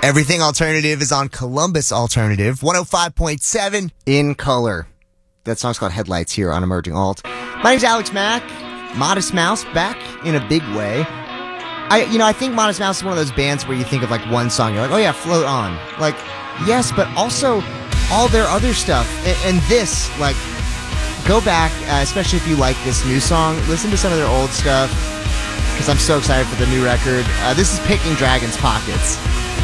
Everything Alternative is on Columbus Alternative, 105.7 in color. That song's called Headlights here on Emerging Alt. My name's Alex Mack. Modest Mouse back in a big way. I think Modest Mouse is one of those bands where you think of like one song, you're like, oh yeah, Float On. Like, yes, but also all their other stuff. And this, like, go back, especially if you like this new song, listen to some of their old stuff, because I'm so excited for the new record. This is Picking Dragons' Pockets.